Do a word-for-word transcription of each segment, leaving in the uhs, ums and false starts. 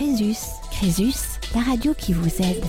Crésus. Crésus, la radio qui vous aide.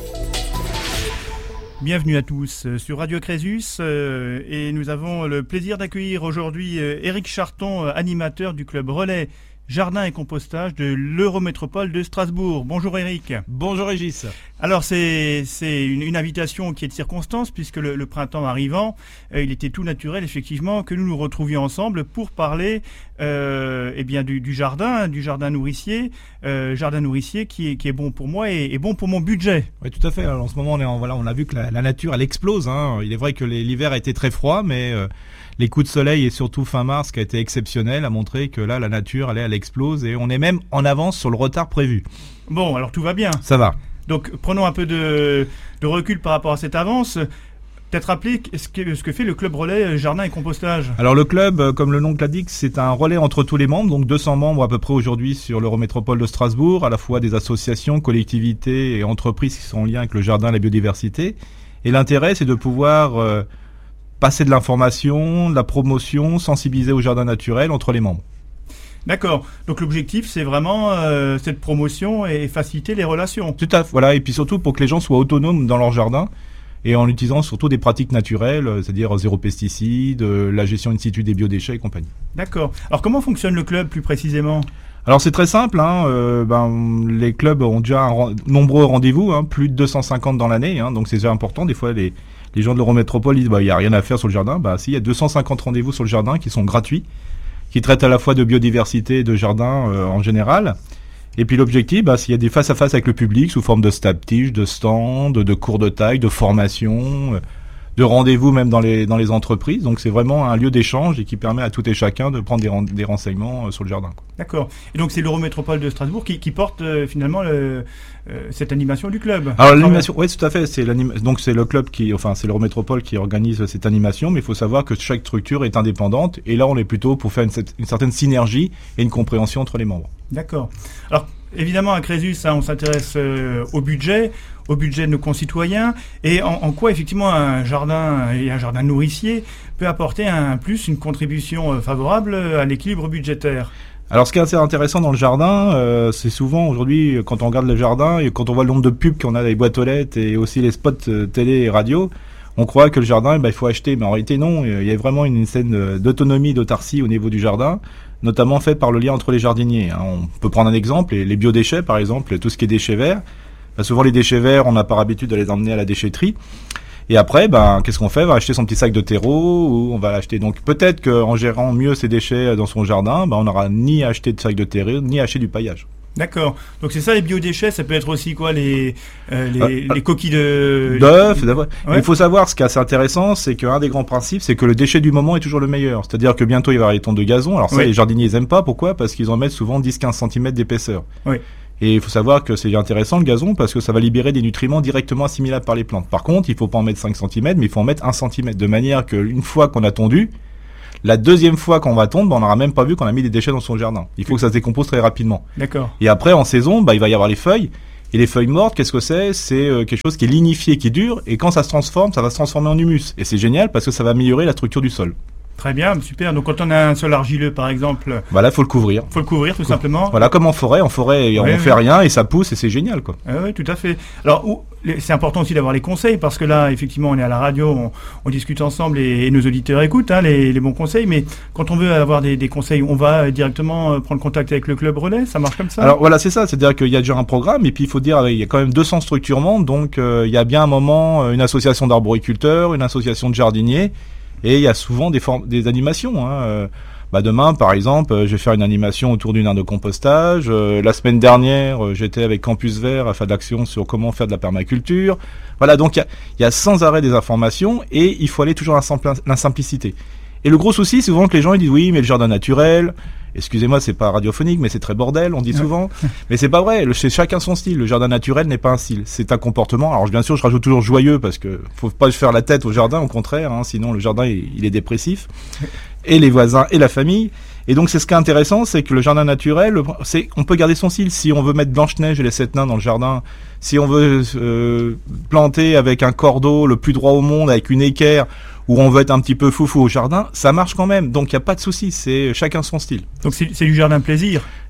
Bienvenue à tous sur Radio Crésus euh, et nous avons le plaisir d'accueillir aujourd'hui euh, Éric Charton, euh, animateur du club relais Jardin et compostage de l'Eurométropole de Strasbourg. Bonjour Éric. Bonjour Régis. Alors c'est, c'est une, une invitation qui est de circonstance puisque le, le printemps arrivant, euh, il était tout naturel effectivement que nous nous retrouvions ensemble pour parler euh, eh bien, du, du jardin, du jardin nourricier, euh, jardin nourricier qui est, qui est bon pour moi et, et bon pour mon budget. Oui, tout à fait. Alors, en ce moment, on, est en, voilà, on a vu que la, la nature, elle explose. Hein. Il est vrai que les, l'hiver a été très froid, mais euh, les coups de soleil et surtout fin mars qui a été exceptionnel a montré que là, la nature, elle, elle explose et on est même en avance sur le retard prévu. Bon, alors tout va bien. Ça va. Donc prenons un peu de, de recul par rapport à cette avance. Peut-être rappeler ce que, ce que fait le club relais Jardin et compostage. Alors le club, comme le nom l'indique, c'est un relais entre tous les membres, donc deux cents membres à peu près aujourd'hui sur l'Eurométropole de Strasbourg, à la fois des associations, collectivités et entreprises qui sont en lien avec le jardin et la biodiversité. Et l'intérêt, c'est de pouvoir euh, passer de l'information, de la promotion, sensibiliser au jardin naturel entre les membres. D'accord. Donc l'objectif, c'est vraiment euh, cette promotion et faciliter les relations. Tout à fait. Voilà. Et puis surtout pour que les gens soient autonomes dans leur jardin et en utilisant surtout des pratiques naturelles, c'est-à-dire zéro pesticides, la gestion in situ des biodéchets et compagnie. D'accord. Alors comment fonctionne le club plus précisément ? Alors c'est très simple. Hein, euh, ben, les clubs ont déjà un ren- nombreux rendez-vous, hein, plus de deux cent cinquante dans l'année. Hein, donc c'est déjà important. Des fois les, les gens de l'Eurométropole disent bah, il n'y a rien à faire sur le jardin. Bah si, il y a deux cent cinquante rendez-vous sur le jardin qui sont gratuits, qui traite à la fois de biodiversité et de jardin euh, en général. Et puis l'objectif, bah, s'il y a des face-à-face avec le public sous forme de stab-tige, de stand, de cours de taille, de formation, euh, de rendez-vous même dans les, dans les entreprises. Donc c'est vraiment un lieu d'échange et qui permet à tout et chacun de prendre des, ren- des renseignements euh, sur le jardin, quoi. D'accord. Et donc c'est l'Eurométropole de Strasbourg qui, qui porte euh, finalement le, euh, cette animation du club. Alors l'animation, oui tout à fait, c'est l'anima- donc c'est le club qui, enfin c'est l'Eurométropole qui organise cette animation, mais il faut savoir que chaque structure est indépendante et là on est plutôt pour faire une, une certaine synergie et une compréhension entre les membres. D'accord. Alors évidemment à Crésus, hein, on s'intéresse euh, au budget, au budget de nos concitoyens et en, en quoi effectivement un jardin et un jardin nourricier peut apporter un plus, une contribution euh, favorable à l'équilibre budgétaire. Alors, ce qui est assez intéressant dans le jardin, euh, c'est souvent aujourd'hui, quand on regarde le jardin et quand on voit le nombre de pubs qu'on a dans les boîtes aux lettres et aussi les spots euh, télé et radio, on croit que le jardin, bah, il faut acheter. Mais en réalité, non. Il y a vraiment une scène d'autonomie, d'autarcie au niveau du jardin, notamment faite par le lien entre les jardiniers. Hein. On peut prendre un exemple, les, les biodéchets, par exemple, tout ce qui est déchets verts. Bah, souvent, les déchets verts, on n'a pas l'habitude de les emmener à la déchetterie. Et après, ben, qu'est-ce qu'on fait ? On va acheter son petit sac de terreau ou on va l'acheter. Donc peut-être qu'en gérant mieux ses déchets dans son jardin, ben, on n'aura ni à acheter de sac de terreau, ni à acheter du paillage. D'accord. Donc c'est ça les biodéchets, ça peut être aussi quoi les euh, les, euh, les coquilles de d'œufs. Ouais. Il faut savoir, ce qui est assez intéressant, c'est qu'un des grands principes, c'est que le déchet du moment est toujours le meilleur. C'est-à-dire que bientôt il va y avoir les tonnes de gazon. Alors ça, oui. Les jardiniers ils aiment pas. Pourquoi ? Parce qu'ils en mettent souvent dix à quinze centimètres d'épaisseur. Oui. Et il faut savoir que c'est intéressant le gazon parce que ça va libérer des nutriments directement assimilables par les plantes. Par contre, il faut pas en mettre cinq centimètres, mais il faut en mettre un centimètre. De manière qu'une fois qu'on a tondu, la deuxième fois qu'on va tondre, bah, on n'aura même pas vu qu'on a mis des déchets dans son jardin. Il faut que ça se décompose très rapidement. D'accord. Et après, en saison, bah, il va y avoir les feuilles. Et les feuilles mortes, qu'est-ce que c'est ? C'est euh, quelque chose qui est lignifié, qui est dur. Et quand ça se transforme, ça va se transformer en humus. Et c'est génial parce que ça va améliorer la structure du sol. Très bien, super. Donc quand on a un sol argileux, par exemple... Voilà, faut le couvrir. faut le couvrir, tout Co- simplement. Voilà, comme en forêt. En forêt, oui, on oui. fait rien et ça pousse et c'est génial, quoi. Ah oui, tout à fait. Alors, où, les, c'est important aussi d'avoir les conseils parce que là, effectivement, on est à la radio, on, on discute ensemble et, et nos auditeurs écoutent hein, les, les bons conseils. Mais quand on veut avoir des, des conseils, on va directement prendre contact avec le club relais. Ça marche comme ça ? Alors voilà, c'est ça. C'est-à-dire qu'il y a déjà un programme et puis il faut dire, il y a quand même deux cents structures membres. Donc euh, il y a bien un moment une association d'arboriculteurs, une association de jardiniers. Et il y a souvent des, formes, des animations. Hein. Euh, bah demain, par exemple, euh, je vais faire une animation autour d'une aire de compostage. Euh, la semaine dernière, euh, j'étais avec Campus Vert à faire de l'action sur comment faire de la permaculture. Voilà, donc il y a, y a sans arrêt des informations et il faut aller toujours à la simplicité. Et le gros souci, c'est souvent que les gens ils disent oui, mais le jardin naturel, excusez-moi, c'est pas radiophonique, mais c'est très bordel, on dit souvent. Mais c'est pas vrai, c'est chacun son style. Le jardin naturel n'est pas un style, c'est un comportement. Alors bien sûr, je rajoute toujours joyeux parce que faut pas faire la tête au jardin, au contraire, hein, sinon le jardin il, il est dépressif. Et les voisins et la famille. Et donc c'est ce qui est intéressant, c'est que le jardin naturel, c'est on peut garder son style. Si on veut mettre Blanche-Neige et les sept nains dans le jardin, si on veut euh, planter avec un cordeau le plus droit au monde, avec une équerre, où on veut être un petit peu foufou au jardin, ça marche quand même. Donc il n'y a pas de souci, c'est chacun son style. Donc c'est, c'est du jardin plaisir.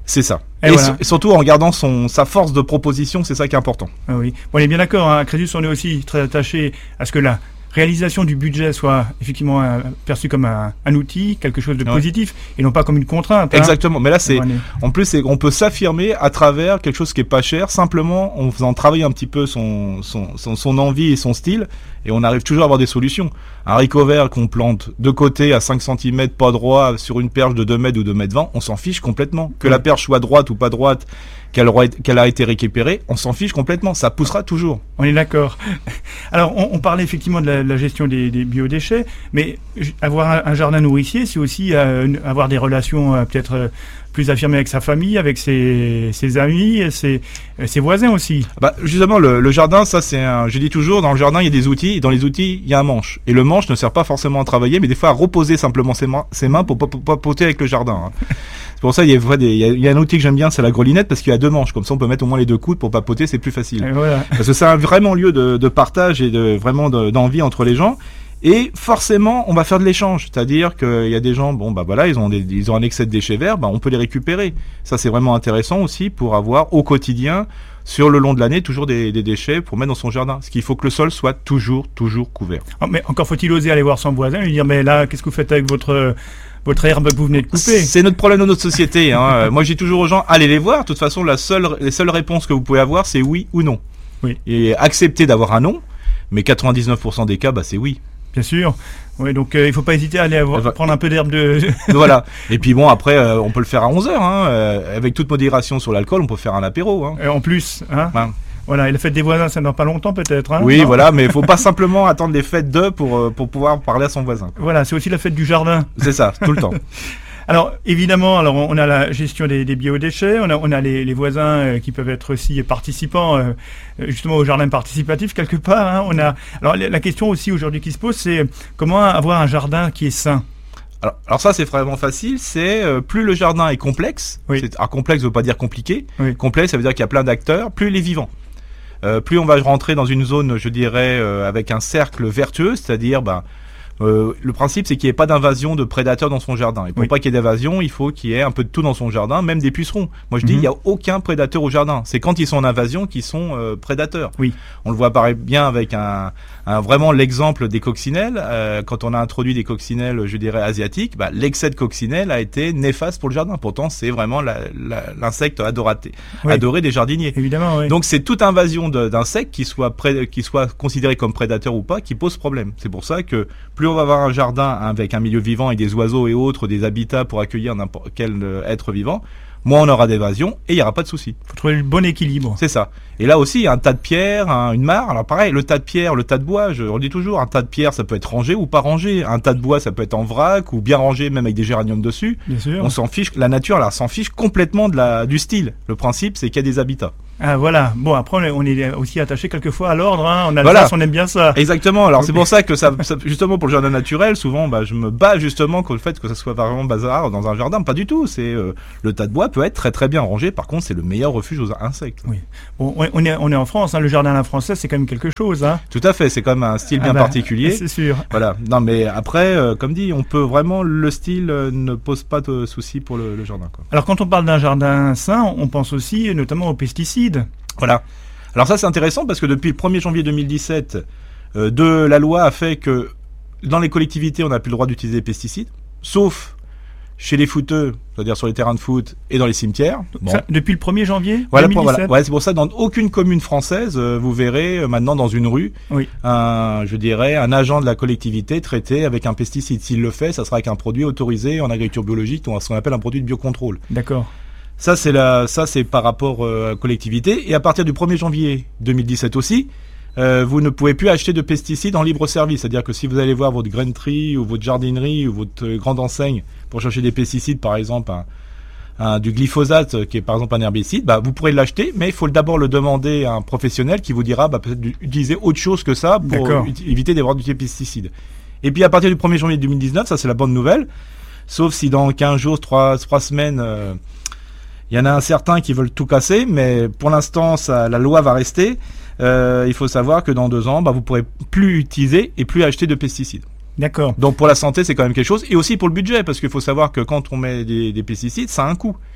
C'est ça. Et, et, voilà. et surtout en gardant son, sa force de proposition, c'est ça qui est important. Ah oui. Bon, on est bien d'accord, hein. À Crésus, on est aussi très attaché à ce que la réalisation du budget soit effectivement euh, perçue comme un, un outil, quelque chose de ouais. positif, et non pas comme une contrainte. Hein. Exactement. Mais là, c'est, Ouais. en plus, c'est, on peut s'affirmer à travers quelque chose qui est pas cher, simplement en faisant travailler un petit peu son, son, son, son envie et son style, et on arrive toujours à avoir des solutions. Un haricot vert qu'on plante de côté à cinq centimètres, pas droit, sur une perche de deux mètres ou deux mètres vingt, on s'en fiche complètement. Que ouais. la perche soit droite ou pas droite, qu'elle, qu'elle a été récupérée, on s'en fiche complètement. Ça poussera toujours. On est d'accord. Alors, on, on parlait effectivement de la, la gestion des, des biodéchets, mais avoir un, un jardin nourricier, c'est aussi euh, avoir des relations euh, peut-être euh, plus affirmées avec sa famille, avec ses, ses amis, ses, euh, ses voisins aussi. Bah, justement, le, le jardin, ça c'est un... Je dis toujours, dans le jardin, il y a des outils, et dans les outils, il y a un manche. Et le manche ne sert pas forcément à travailler, mais des fois à reposer simplement ses mains, ses mains pour pas papoter avec le jardin. Hein. C'est pour ça il y, a, il, y a, il y a un outil que j'aime bien, c'est la grelinette, parce qu'il y a deux manches. Comme ça, on peut mettre au moins les deux coudes pour papoter, c'est plus facile. Et voilà. Parce que c'est un vraiment lieu de, de partage et de vraiment de, d'envie entre les gens. Et forcément, on va faire de l'échange. C'est-à-dire qu'il y a des gens, bon, bah voilà, ils ont, des, ils ont un excès de déchets verts, bah on peut les récupérer. Ça, c'est vraiment intéressant aussi pour avoir au quotidien, sur le long de l'année, toujours des, des déchets pour mettre dans son jardin. Ce qu'il faut que le sol soit toujours, toujours couvert. Oh, mais encore faut-il oser aller voir son voisin et lui dire, mais là, qu'est-ce que vous faites avec votre... votre herbe que vous venez de couper. C'est notre problème de notre société. Hein. Moi, je dis toujours aux gens, allez les voir. De toute façon, la seule, les seules réponses que vous pouvez avoir, c'est oui ou non. Oui. Et accepter d'avoir un non, mais quatre-vingt-dix-neuf pour cent des cas, bah, c'est oui. Bien sûr. Oui, donc euh, il faut pas hésiter à aller avoir, va... prendre un peu d'herbe de... Voilà. Et puis bon, après, euh, on peut le faire à onze heures. Hein. Euh, avec toute modération sur l'alcool, on peut faire un apéro. Hein. Et en plus, hein. Ouais. Voilà, et la fête des voisins, ça ne dans pas longtemps peut-être. Hein, oui, non voilà, mais il faut pas simplement attendre les fêtes d'eux pour, pour pouvoir parler à son voisin. Voilà, c'est aussi la fête du jardin. C'est ça, tout le temps. Alors, évidemment, alors on a la gestion des, des biodéchets, on a, on a les, les voisins euh, qui peuvent être aussi participants, euh, justement au jardin participatif quelque part. Hein, on a, alors la question aussi aujourd'hui qui se pose, c'est comment avoir un jardin qui est sain. Alors, alors ça, c'est vraiment facile. C'est euh, plus le jardin est complexe. Oui. C'est, alors complexe ne veut pas dire compliqué. Oui. Complexe, ça veut dire qu'il y a plein d'acteurs. Plus il est vivant. Euh, plus on va rentrer dans une zone, je dirais, euh, avec un cercle vertueux, c'est-à-dire, ben, euh, le principe, c'est qu'il n'y ait pas d'invasion de prédateurs dans son jardin. Et pour oui. pas qu'il y ait d'invasion, il faut qu'il y ait un peu de tout dans son jardin, même des pucerons. Moi, je dis, il mm-hmm. n'y a aucun prédateur au jardin. C'est quand ils sont en invasion qu'ils sont euh, prédateurs. Oui. On le voit pareil bien avec un, un vraiment l'exemple des coccinelles. Euh, quand on a introduit des coccinelles, je dirais asiatiques, bah, l'excès de coccinelles a été néfaste pour le jardin. Pourtant, c'est vraiment la, la, l'insecte adoraté, oui. adoré des jardiniers. Évidemment, oui. Donc c'est toute invasion de, d'insectes qui soit pré, qui soit considéré comme prédateur ou pas qui pose problème. C'est pour ça que plus on va avoir un jardin avec un milieu vivant et des oiseaux et autres, des habitats pour accueillir n'importe quel être vivant, moins on aura d'évasion et il n'y aura pas de souci. Il faut trouver le bon équilibre. C'est ça. Et là aussi, il y a un tas de pierres, un, une mare. Alors pareil, le tas de pierres, le tas de bois, je, on dit toujours, un tas de pierres, ça peut être rangé ou pas rangé. Un tas de bois, ça peut être en vrac ou bien rangé, même avec des géraniums dessus. Bien sûr. On s'en fiche, la nature, là, s'en fiche complètement de la, du style. Le principe, c'est qu'il y a des habitats. Ah voilà. Bon, après, on est aussi attaché quelquefois à l'ordre. Hein. On a voilà. le on aime bien ça. Exactement. Alors c'est pour ça que ça, ça justement pour le jardin naturel, souvent, bah, je me bats justement contre le fait que ça soit vraiment bazar dans un jardin. Pas du tout. C'est euh, le tas de bois peut être très très bien rangé. Par contre, c'est le meilleur refuge aux insectes. Oui. Bon, on est on est en France. Hein. Le jardin à la française, c'est quand même quelque chose. Hein. Tout à fait. C'est quand même un style bien ah bah, particulier. C'est sûr. Voilà. Non, mais après, euh, comme dit, on peut vraiment le style euh, ne pose pas de soucis pour le, le jardin. Quoi. Alors quand on parle d'un jardin sain, on pense aussi notamment aux pesticides. Voilà. Alors ça c'est intéressant parce que depuis le premier janvier deux mille dix-sept, euh, de, la loi a fait que dans les collectivités on n'a plus le droit d'utiliser des pesticides, sauf chez les footeux, c'est-à-dire sur les terrains de foot et dans les cimetières. Bon. Ça, depuis le premier janvier voilà, deux mille dix-sept. Pour, voilà. Ouais, c'est pour ça dans aucune commune française euh, vous verrez euh, maintenant dans une rue oui. un, je dirais, un agent de la collectivité traité avec un pesticide. S'il le fait, ça sera avec un produit autorisé en agriculture biologique, ce qu'on appelle un produit de biocontrôle. D'accord. Ça c'est la, ça c'est par rapport euh, à la collectivité. Et à partir du premier janvier deux mille dix-sept aussi, euh, vous ne pouvez plus acheter de pesticides en libre service. C'est-à-dire que si vous allez voir votre grainerie ou votre jardinerie ou votre euh, grande enseigne pour chercher des pesticides, par exemple un, un, du glyphosate qui est par exemple un herbicide, bah, vous pourrez l'acheter, mais il faut d'abord le demander à un professionnel qui vous dira bah, peut-être d'utiliser autre chose que ça pour euh, éviter d'avoir du pesticide. Et puis à partir du premier janvier deux mille dix-neuf, ça c'est la bonne nouvelle, sauf si dans quinze jours, trois semaines... Euh, il y en a un certain qui veulent tout casser, mais pour l'instant, ça, la loi va rester. Euh, il faut savoir que dans deux ans, bah, vous ne pourrez plus utiliser et plus acheter de pesticides. D'accord. Donc pour la santé, c'est quand même quelque chose. Et aussi pour le budget, parce qu'il faut savoir que quand on met des, des pesticides, ça a un coût.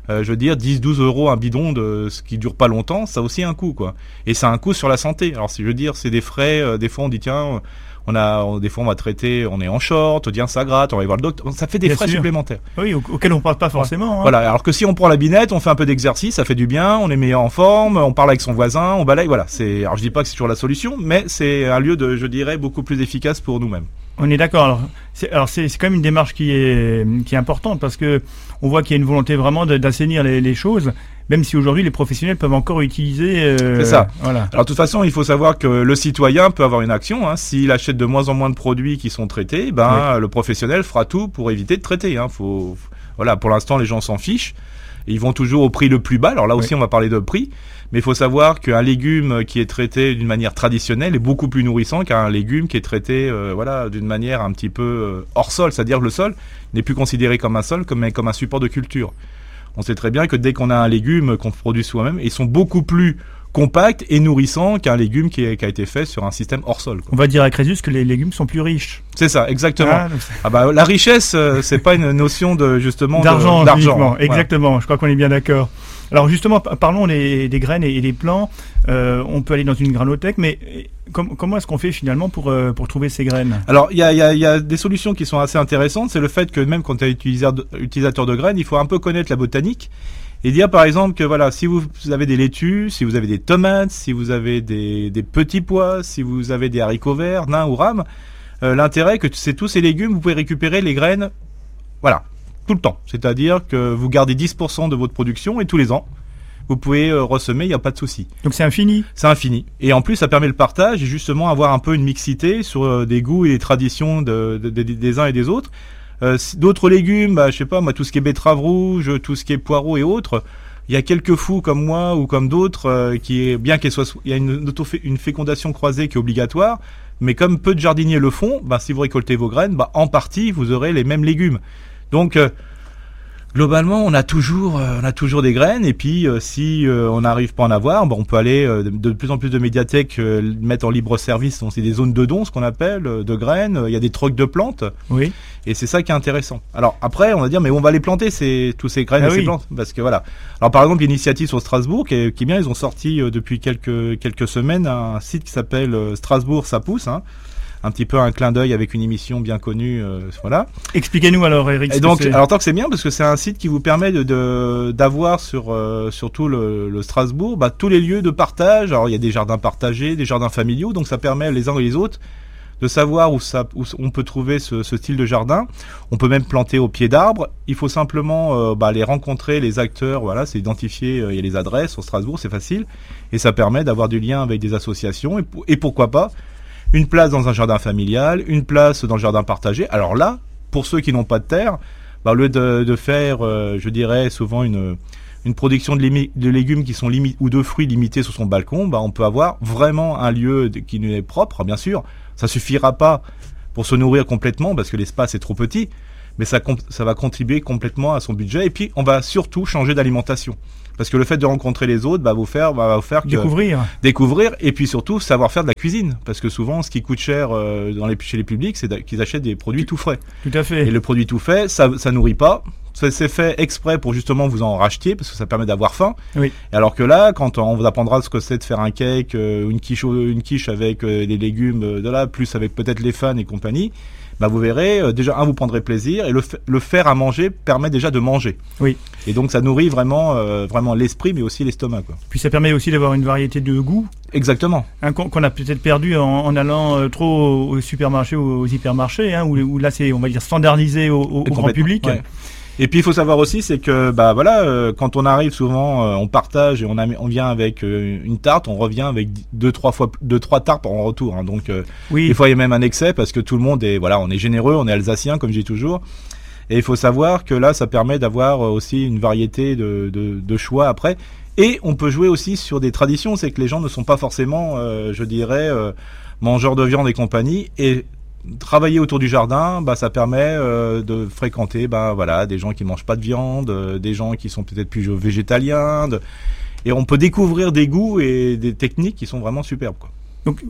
Euh, je veux dire, dix douze euros un bidon, de ce qui dure pas longtemps, ça a aussi un coût, quoi. Et ça a un coût sur la santé. Alors, si je veux dire, c'est des frais, euh, des fois on dit, tiens, on a, on, des fois on va traiter, on est en short, tiens, ça gratte, on va y voir le docteur. Ça fait des Bien frais sûr. supplémentaires. Oui, au, auxquels on parle pas forcément. Ouais. Hein. Voilà. Alors que si on prend la binette, on fait un peu d'exercice, ça fait du bien, on est meilleur en forme, on parle avec son voisin, on balaye, voilà. C'est, alors je dis pas que c'est toujours la solution, mais c'est un lieu de, je dirais, beaucoup plus efficace pour nous-mêmes. On est d'accord. Alors, c'est, alors c'est, c'est quand même une démarche qui est, qui est importante parce que on voit qu'il y a une volonté vraiment de, d'assainir les, les choses, même si aujourd'hui les professionnels peuvent encore utiliser. Euh, c'est ça. Voilà. Alors de toute façon, il faut savoir que le citoyen peut avoir une action. Hein. S'il achète de moins en moins de produits qui sont traités, ben oui. le professionnel fera tout pour éviter de traiter. Hein. Faut, voilà. Pour l'instant, les gens s'en fichent. Ils vont toujours au prix le plus bas. Alors là aussi, oui. on va parler de prix. Mais il faut savoir qu'un légume qui est traité d'une manière traditionnelle est beaucoup plus nourrissant qu'un légume qui est traité euh, voilà, d'une manière un petit peu euh, hors sol. C'est-à-dire que le sol n'est plus considéré comme un sol, comme, comme un support de culture. On sait très bien que dès qu'on a un légume qu'on produit soi-même, ils sont beaucoup plus compacts et nourrissants qu'un légume qui, est, qui a été fait sur un système hors sol. Quoi. On va dire à Crésus que les légumes sont plus riches. C'est ça, exactement. Ah, ah bah, la richesse, euh, c'est pas une notion de justement d'argent. De, d'argent. Voilà. Exactement, je crois qu'on est bien d'accord. Alors justement, parlons des, des graines et des plants. Euh, on peut aller dans une granothèque, mais com- comment est-ce qu'on fait finalement pour, euh, pour trouver ces graines ? Alors, il y a, y, a, y a des solutions qui sont assez intéressantes. C'est le fait que même quand tu es utilisateur de graines, il faut un peu connaître la botanique et dire par exemple que voilà, si vous, vous avez des laitues, si vous avez des tomates, si vous avez des, des petits pois, si vous avez des haricots verts, nains ou rames, euh, l'intérêt que c'est tous ces légumes, vous pouvez récupérer les graines, voilà, tout le temps. C'est-à-dire que vous gardez dix pour cent de votre production et tous les ans, vous pouvez euh, ressemer, il n'y a pas de souci. Donc c'est infini ? C'est infini. Et en plus, ça permet le partage et justement avoir un peu une mixité sur euh, des goûts et des traditions de, de, de, des uns et des autres. Euh, d'autres légumes, bah, je sais pas, moi, tout ce qui est betterave rouge, tout ce qui est poireau et autres, il y a quelques fous comme moi ou comme d'autres euh, qui est bien qu'il soit, il y a une, une fécondation croisée qui est obligatoire, mais comme peu de jardiniers le font, bah, si vous récoltez vos graines, bah, en partie, vous aurez les mêmes légumes. Donc, euh, globalement, on a toujours, euh, on a toujours des graines. Et puis, euh, si euh, on n'arrive pas à en avoir, bah, on peut aller euh, de, de plus en plus de médiathèques euh, mettre en libre service. Donc, c'est des zones de dons, ce qu'on appelle, euh, de graines. Il y a des trocs de plantes. Oui. Et c'est ça qui est intéressant. Alors après, on va dire, mais on va les planter, ces, tous ces graines ah et oui. ces plantes, parce que voilà. Alors par exemple, il y a une initiative sur Strasbourg qui est, qui est bien. Ils ont sorti euh, depuis quelques quelques semaines un site qui s'appelle euh, Strasbourg, ça pousse. Hein. Un petit peu un clin d'œil avec une émission bien connue, euh, voilà. Expliquez-nous alors, Eric. Et donc, alors tant que c'est bien, parce que c'est un site qui vous permet de, de d'avoir sur euh, surtout le, le Strasbourg, bah, tous les lieux de partage. Alors il y a des jardins partagés, des jardins familiaux, donc ça permet les uns et les autres de savoir où, ça, où on peut trouver ce, ce style de jardin. On peut même planter au pied d'arbres. Il faut simplement euh, bah, les rencontrer, les acteurs. Voilà, c'est identifier. Euh, il y a les adresses au Strasbourg, c'est facile, et ça permet d'avoir du lien avec des associations et, et pourquoi pas. Une place dans un jardin familial, une place dans le jardin partagé. Alors là, pour ceux qui n'ont pas de terre, bah, au lieu de, de faire, euh, je dirais, souvent une, une production de, limi- de légumes qui sont limi- ou de fruits limités sur son balcon, bah, on peut avoir vraiment un lieu de, qui nous est propre, bien sûr. Ça suffira pas pour se nourrir complètement parce que l'espace est trop petit, mais ça, ça va contribuer complètement à son budget. Et puis, on va surtout changer d'alimentation. Parce que le fait de rencontrer les autres va vous faire, va vous faire que, découvrir, découvrir, et puis surtout savoir faire de la cuisine. Parce que souvent, ce qui coûte cher euh, dans les, chez les publics, c'est qu'ils achètent des produits tout frais. Tout à fait. Et le produit tout fait, ça, ça nourrit pas. Ça, c'est fait exprès pour justement vous en rachetiez, parce que ça permet d'avoir faim. Oui. Et alors que là, quand on vous apprendra ce que c'est de faire un cake, euh, une quiche, une quiche avec euh, des légumes euh, de là, plus avec peut-être les fans et compagnie. Bah vous verrez, euh, déjà, un, vous prendrez plaisir, et le, f- le faire à manger permet déjà de manger. Oui. Et donc, ça nourrit vraiment, euh, vraiment l'esprit, mais aussi l'estomac, quoi. Puis ça permet aussi d'avoir une variété de goûts. Exactement. Hein, qu'on, qu'on a peut-être perdu en, en allant euh, trop au supermarché ou aux hypermarchés, hein, où, où là, c'est, on va dire, standardisé au, au, au grand public. Ouais. Et puis il faut savoir aussi, c'est que bah voilà, euh, quand on arrive souvent, euh, on partage et on, a, on vient avec euh, une tarte, on revient avec deux trois fois deux trois tartes en retour. Hein, donc euh, oui. Des fois il y a même un excès parce que tout le monde est voilà, on est généreux, on est alsacien comme je dis toujours. Et il faut savoir que là, ça permet d'avoir aussi une variété de, de, de choix après. Et on peut jouer aussi sur des traditions, c'est que les gens ne sont pas forcément, euh, je dirais, euh, mangeurs de viande et compagnie. Et travailler autour du jardin, bah, ça permet euh, de fréquenter bah, voilà, des gens qui ne mangent pas de viande, euh, des gens qui sont peut-être plus végétaliens. De... Et on peut découvrir des goûts et des techniques qui sont vraiment superbes, quoi. Donc,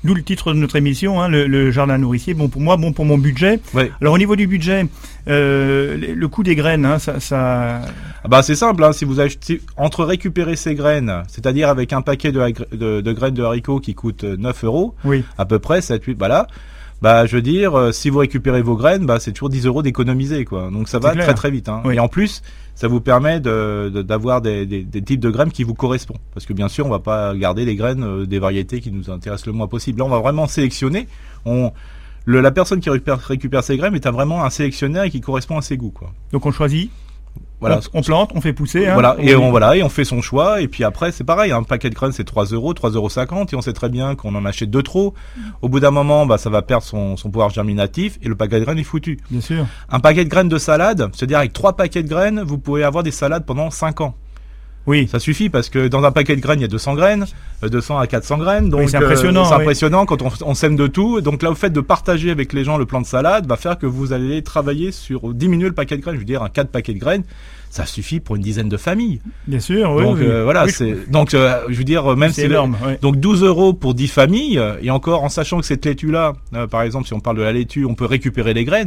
D'où le titre de notre émission, hein, le, le jardin nourricier, bon pour moi, bon pour mon budget. Ouais. Alors au niveau du budget, euh, le, le coût des graines, hein, ça... ça... Ah bah c'est simple, hein, si vous achetez, entre récupérer ces graines, c'est-à-dire avec un paquet de, de, de graines de haricots qui coûte neuf euros, oui. à peu près, sept huit, voilà. Bah, je veux dire, euh, si vous récupérez vos graines, bah, c'est toujours dix euros d'économiser, quoi. Donc, ça va clair. très, très vite, hein. Oui. Et en plus, ça vous permet de, de, d'avoir des, des, des types de graines qui vous correspondent. Parce que, bien sûr, on va pas garder les graines euh, des variétés qui nous intéressent le moins possible. Là, on va vraiment sélectionner. On, le, la personne qui récupère, récupère ses graines est un, vraiment un sélectionnaire et qui correspond à ses goûts, quoi. Donc, on choisit. Voilà. On, on plante, on fait pousser. Hein. Voilà, et on, on, voilà, et on fait son choix. Et puis après, c'est pareil, un paquet de graines, c'est trois euros, trois euros cinquante. Et on sait très bien qu'on en achète deux trop. Au bout d'un moment, bah, ça va perdre son, son pouvoir germinatif. Et le paquet de graines est foutu. Bien sûr. Un paquet de graines de salade, c'est-à-dire avec trois paquets de graines, vous pouvez avoir des salades pendant cinq ans. Oui. Ça suffit parce que dans un paquet de graines, il y a deux cents graines, deux cents à quatre cents graines. Donc, oui, c'est impressionnant. Euh, c'est oui. impressionnant quand on, on sème de tout. Donc là, le fait de partager avec les gens le plan de salade va faire que vous allez travailler sur diminuer le paquet de graines. Je veux dire, un quatre paquets de graines, ça suffit pour une dizaine de familles. Bien sûr, oui. Donc oui. euh, voilà, oui, c'est donc euh, je veux dire même c'est si énorme. le... oui. Donc douze euros pour dix familles et encore en sachant que cette laitue là, euh, par exemple, si on parle de la laitue, on peut récupérer les graines.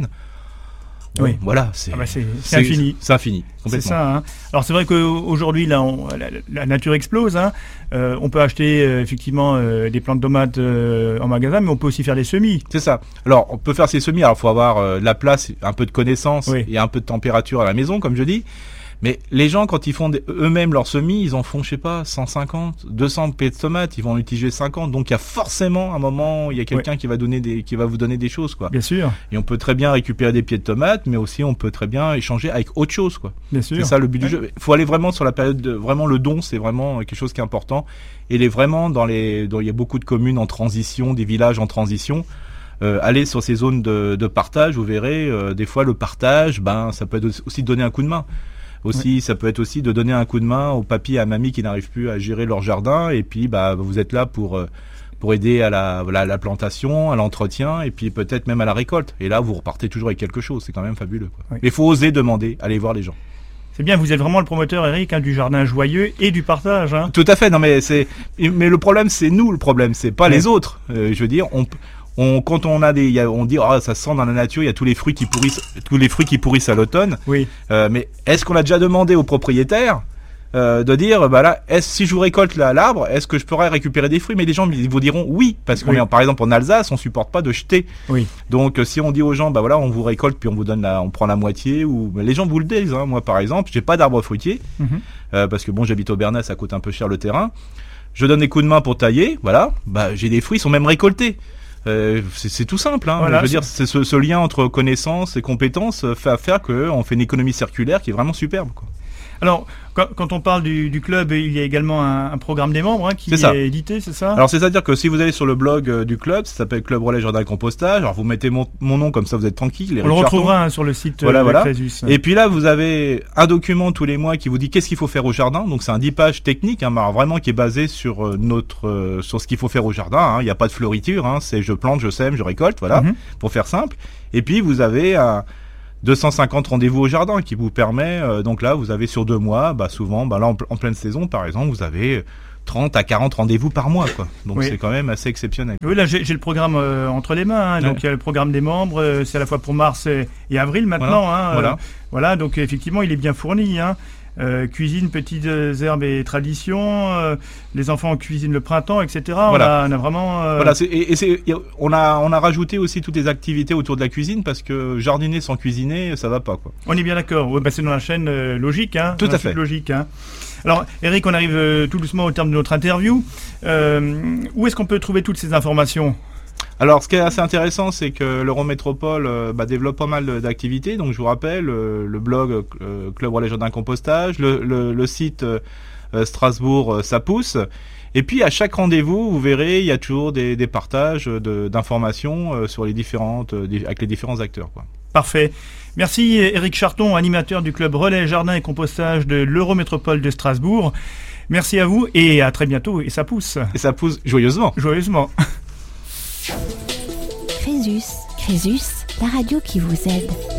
Bon, oui. Voilà, c'est ah bah c'est, c'est, c'est infini. C'est infini. C'est ça. Hein. Alors c'est vrai qu'aujourd'hui là, on, la, la nature explose. Hein. Euh, on peut acheter euh, effectivement euh, des plantes de tomates euh, en magasin, mais on peut aussi faire des semis. C'est ça. Alors on peut faire ces semis. Alors il faut avoir euh, de la place, un peu de connaissance oui. et un peu de température à la maison, comme je dis. Mais les gens, quand ils font des, eux-mêmes leurs semis, ils en font, je sais pas, cent cinquante, deux cents pieds de tomates, ils vont en utiliser cinquante. Donc il y a forcément un moment, il y a quelqu'un ouais. qui va donner des, qui va vous donner des choses, quoi. Bien sûr. Et on peut très bien récupérer des pieds de tomates, mais aussi on peut très bien échanger avec autre chose, quoi. Bien sûr. C'est ça le but ouais. du jeu. Il faut aller vraiment sur la période de, vraiment le don, c'est vraiment quelque chose qui est important. Et il est vraiment dans les, dans, il y a beaucoup de communes en transition, des villages en transition. Euh, aller sur ces zones de, de partage, vous verrez, euh, des fois le partage, ben, ça peut être aussi donner un coup de main. Aussi, oui. Ça peut être aussi de donner un coup de main aux papis et à mamie qui n'arrivent plus à gérer leur jardin. Et puis, bah, vous êtes là pour, pour aider à la, à la plantation, à l'entretien et puis peut-être même à la récolte. Et là, vous repartez toujours avec quelque chose. C'est quand même fabuleux, quoi. Oui. Mais il faut oser demander, aller voir les gens. C'est bien, vous êtes vraiment le promoteur, Eric, hein, du jardin joyeux et du partage. Hein. Tout à fait. Non, mais c'est, mais le problème, c'est nous, le problème, c'est pas oui. les autres. Euh, je veux dire, on On, quand on a des, y a, on dit, oh, ça sent dans la nature, il y a tous les fruits qui pourrissent, tous les fruits qui pourrissent à l'automne. Oui. Euh, mais est-ce qu'on a déjà demandé aux propriétaires euh, de dire, bah là, est-ce si je vous récolte là, l'arbre, est-ce que je pourrais récupérer des fruits? Mais les gens ils vous diront oui, parce qu'on oui. est, par exemple, en Alsace, on supporte pas de jeter. Oui. Donc, si on dit aux gens, bah voilà, on vous récolte puis on vous donne la, on prend la moitié, ou les gens vous le disent. Hein. Moi, par exemple, j'ai pas d'arbre fruitier mm-hmm. euh, parce que bon, j'habite au Bernay, ça coûte un peu cher le terrain. Je donne des coups de main pour tailler, voilà. Bah, j'ai des fruits, ils sont même récoltés. Euh, c'est, c'est tout simple, hein. Voilà, je veux dire, c'est ce, ce lien entre connaissances et compétences fait à faire qu'on fait une économie circulaire qui est vraiment superbe, quoi. Alors, quand, quand on parle du, du club, il y a également un, un programme des membres hein, qui est, est édité, c'est ça? Alors, c'est-à-dire que si vous allez sur le blog euh, du club, ça s'appelle Club Relais Jardin et Compostage. Alors, vous mettez mon, mon nom, comme ça vous êtes tranquille. On le retrouvera hein, sur le site voilà, euh, voilà. Crésus. Et puis là, vous avez un document tous les mois qui vous dit qu'est-ce qu'il faut faire au jardin. Donc, c'est un dix pages technique, hein, alors vraiment qui est basé sur euh, notre, euh, sur ce qu'il faut faire au jardin. Il n'y a pas de fleuriture, hein, c'est je plante, je sème, je récolte, voilà, mm-hmm. pour faire simple. Et puis, vous avez un deux cent cinquante rendez-vous au jardin qui vous permet, euh, donc là vous avez sur deux mois, bah souvent, bah là en, en pleine saison par exemple, vous avez trente à quarante rendez-vous par mois, quoi. Donc oui. c'est quand même assez exceptionnel. Oui, là j'ai, j'ai le programme euh, entre les mains, hein, ouais. donc il y a le programme des membres, euh, c'est à la fois pour mars et, et avril maintenant. Voilà. Hein, voilà. Euh, voilà, donc effectivement il est bien fourni. Hein. Euh, cuisine, petites herbes et traditions, euh, les enfants cuisinent le printemps, et cetera. Voilà. On, a, on a vraiment. Euh... Voilà, c'est, et, et c'est, on a, on a rajouté aussi toutes les activités autour de la cuisine parce que jardiner sans cuisiner, ça va pas, quoi. On est bien d'accord. Ouais, bah c'est dans la chaîne euh, logique, hein. Tout à fait. Logique, hein. Alors, Eric, on arrive euh, tout doucement au terme de notre interview. Euh, où est-ce qu'on peut trouver toutes ces informations? Alors, ce qui est assez intéressant, c'est que l'Eurométropole euh, bah, développe pas mal d'activités. Donc, je vous rappelle, euh, le blog euh, Club Relais Jardin Compostage, le, le, le site euh, Strasbourg, euh, ça pousse. Et puis, à chaque rendez-vous, vous verrez, il y a toujours des, des partages de, d'informations euh, sur les différentes, euh, avec les différents acteurs, quoi. Parfait. Merci, Eric Charton, animateur du Club Relais Jardin et Compostage de l'Eurométropole de Strasbourg. Merci à vous et à très bientôt. Et ça pousse. Et ça pousse joyeusement. Joyeusement. Crésus, Crésus, la radio qui vous aide.